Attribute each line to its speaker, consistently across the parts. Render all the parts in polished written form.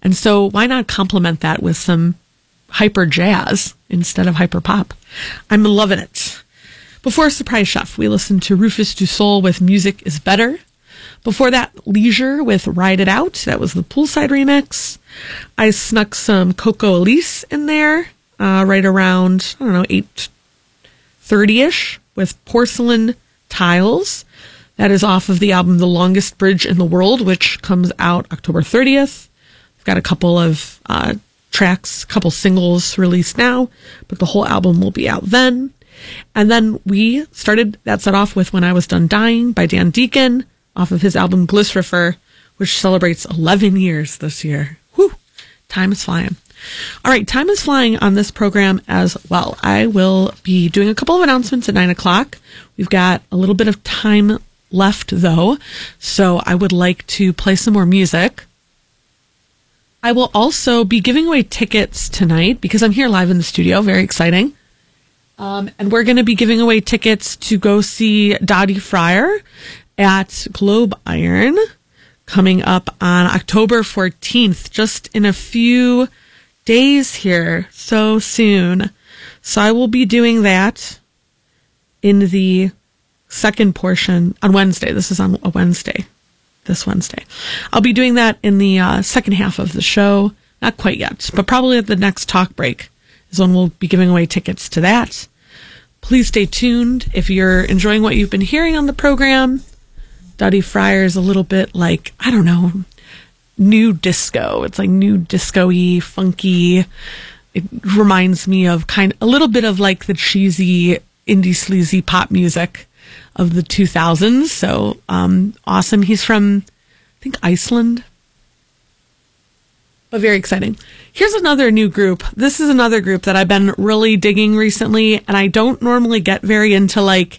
Speaker 1: And so why not complement that with some hyper jazz instead of hyper pop? I'm loving it. Before Surprise Chef, we listened to Rufus Du Sol with Music is Better. Before that, Leisure with Ride It Out. That was the Poolside remix. I snuck some Coco Elise in there, right around, 8:30-ish with Porcelain Tiles. That is off of the album The Longest Bridge in the World, which comes out October 30th. I've got a couple of tracks, a couple singles released now, but the whole album will be out then. And then we started that set off with When I Was Done Dying by Dan Deacon, off of his album Glystrifer, which celebrates 11 years this year. Whew, time is flying. All right, time is flying on this program as well. I will be doing a couple of announcements at 9 o'clock. We've got a little bit of time left, though, so I would like to play some more music. I will also be giving away tickets tonight because I'm here live in the studio. Very exciting. And we're going to be giving away tickets to go see Dottie Fryer at Globe Iron coming up on October 14th, just in a few days here, so soon. So I will be doing that in the second portion on Wednesday. This is on a Wednesday, this Wednesday. I'll be doing that in the second half of the show. Not quite yet, but probably at the next talk break is when we'll be giving away tickets to that. Please stay tuned. If you're enjoying what you've been hearing on the program, Dottie Fryer is a little bit like, new disco. It's like new disco-y, funky. It reminds me of a little bit of like the cheesy, indie, sleazy pop music of the 2000s. So, awesome. He's from, I think, Iceland. But very exciting. Here's another new group. This is another group that I've been really digging recently, and I don't normally get very into like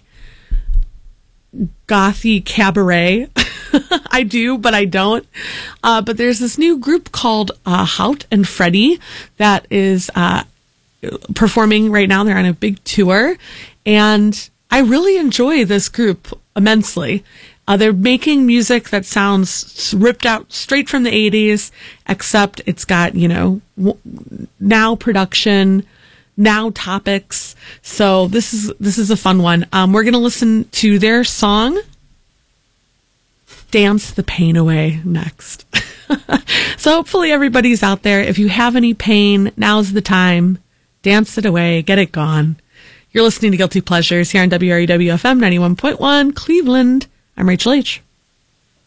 Speaker 1: gothy cabaret. I do, but I don't. But there's this new group called Hout and Freddie that is performing right now. They're on a big tour, and I really enjoy this group immensely. They're making music that sounds ripped out straight from the 80s, except it's got, now production, now topics. So this is a fun one. We're going to listen to their song, Dance the Pain Away, next. So hopefully everybody's out there. If you have any pain, now's the time. Dance it away. Get it gone. You're listening to Guilty Pleasures here on WREW FM 91.1 Cleveland. I'm Rachel H.